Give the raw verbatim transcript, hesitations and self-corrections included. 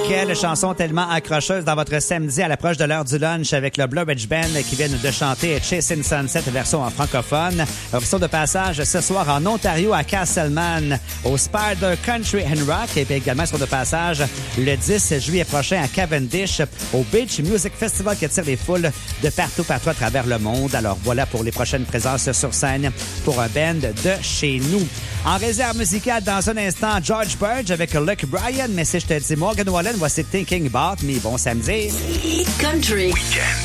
Quelle chanson tellement accrocheuse dans votre samedi à l'approche de l'heure du lunch avec le Blue Ridge Band qui viennent de chanter Chasing Sunset version en francophone. Leur version de passage ce soir en Ontario à Castleman au Spider Country and Rock et puis également sur de passage le dix juillet prochain à Cavendish au Beach Music Festival qui attire les foules de partout partout à travers le monde. Alors voilà pour les prochaines présences sur scène pour un band de chez nous. En réserve musicale dans un instant, George Burge avec Luke Bryan, mais si je te dis Morgan Wallen, voici Thinking About Me. Bon samedi. Country. Weekend.